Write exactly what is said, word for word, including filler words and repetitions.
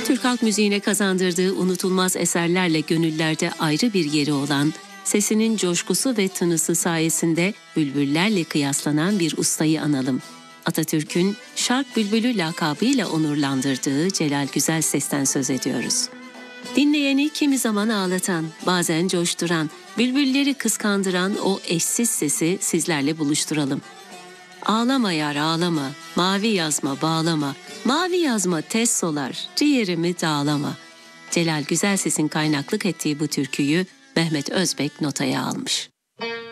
Türk halk müziğine kazandırdığı unutulmaz eserlerle gönüllerde ayrı bir yeri olan, sesinin coşkusu ve tınısı sayesinde bülbüllerle kıyaslanan bir ustayı analım. Atatürk'ün Şark Bülbülü lakabıyla onurlandırdığı Celal Güzelses'ten söz ediyoruz. Dinleyeni kimi zaman ağlatan, bazen coşturan, bülbülleri kıskandıran o eşsiz sesi sizlerle buluşturalım. Ağlama yar ağlama, mavi yazma bağlama, mavi yazma tez solar, ciğerimi dağlama. Celal Güzelses'in kaynaklık ettiği bu türküyü Mehmet Özbek notaya almış.